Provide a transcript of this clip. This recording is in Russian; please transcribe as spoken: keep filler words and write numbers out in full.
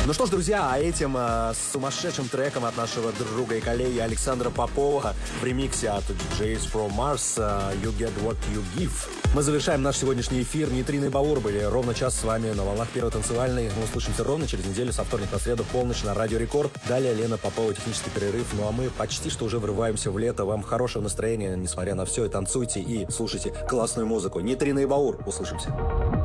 Ну что ж, друзья, а этим э, сумасшедшим треком от нашего друга и коллеги Александра Попова в ремиксе от ди джей from Mars э, You Get What You Give мы завершаем наш сегодняшний эфир. Нейтрино и Баур были ровно час с вами на волнах Первой танцевальной. Мы услышимся ровно через неделю со вторника на среду в полночь на Радио Рекорд. Далее Лена Попова, технический перерыв. Ну а мы почти что уже врываемся в лето. Вам хорошего настроения, несмотря на все. И танцуйте, и слушайте классную музыку. Нейтрино и Баур. Услышимся.